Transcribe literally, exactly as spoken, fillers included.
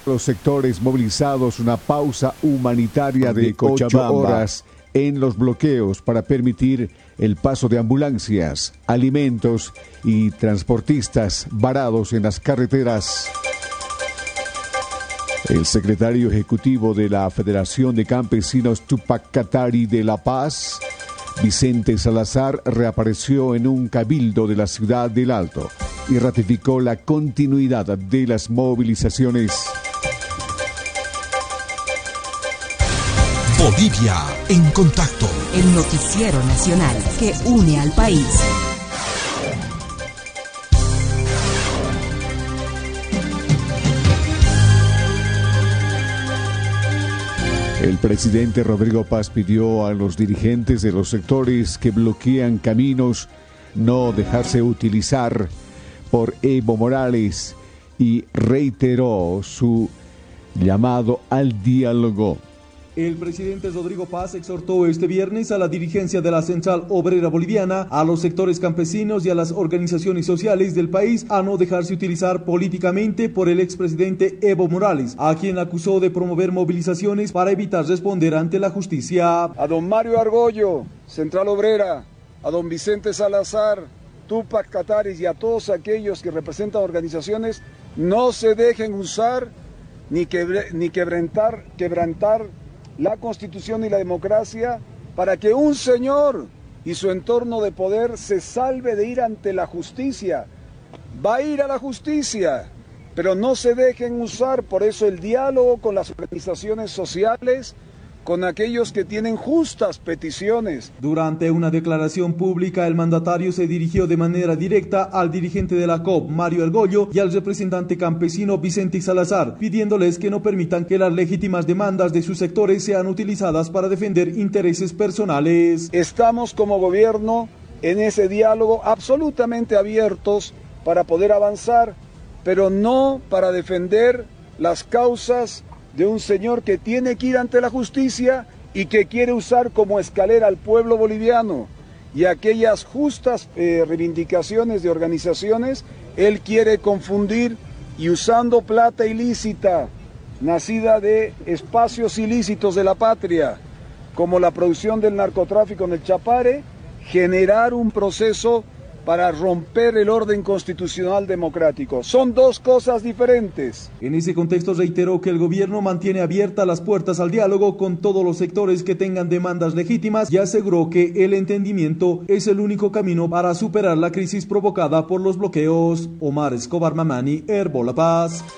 Los sectores movilizados una pausa humanitaria de ocho horas en los bloqueos para permitir el paso de ambulancias, alimentos y transportistas varados en las carreteras. El secretario ejecutivo de la Federación de Campesinos Túpac Katari de La Paz, Vicente Salazar, reapareció en un cabildo de la ciudad del Alto y ratificó la continuidad de las movilizaciones. Bolivia en contacto. El noticiero nacional que une al país. El presidente Rodrigo Paz pidió a los dirigentes de los sectores que bloquean caminos no dejarse utilizar por Evo Morales y reiteró su llamado al diálogo. El presidente Rodrigo Paz exhortó este viernes a la dirigencia de la Central Obrera Boliviana, a los sectores campesinos y a las organizaciones sociales del país a no dejarse utilizar políticamente por el expresidente Evo Morales, a quien acusó de promover movilizaciones para evitar responder ante la justicia. A don Mario Argollo, Central Obrera, a don Vicente Salazar, Túpac Katari y a todos aquellos que representan organizaciones, no se dejen usar ni, quebre, ni quebrantar, quebrantar la Constitución y la democracia para que un señor y su entorno de poder se salve de ir ante la justicia. Va a ir a la justicia, pero no se dejen usar. Por eso el diálogo con las organizaciones sociales, con aquellos que tienen justas peticiones. Durante una declaración pública, el mandatario se dirigió de manera directa al dirigente de la C O P, Mario Argollo, y al representante campesino Vicente Salazar, pidiéndoles que no permitan que las legítimas demandas de sus sectores sean utilizadas para defender intereses personales. Estamos como gobierno en ese diálogo absolutamente abiertos para poder avanzar, pero no para defender las causas de un señor que tiene que ir ante la justicia y que quiere usar como escalera al pueblo boliviano y aquellas justas eh, reivindicaciones de organizaciones, él quiere confundir y usando plata ilícita, nacida de espacios ilícitos de la patria, como la producción del narcotráfico en el Chapare, generar un proceso para romper el orden constitucional democrático. Son dos cosas diferentes. En ese contexto reiteró que el gobierno mantiene abiertas las puertas al diálogo con todos los sectores que tengan demandas legítimas y aseguró que el entendimiento es el único camino para superar la crisis provocada por los bloqueos. Omar Escobar Mamani, Herbo La Paz.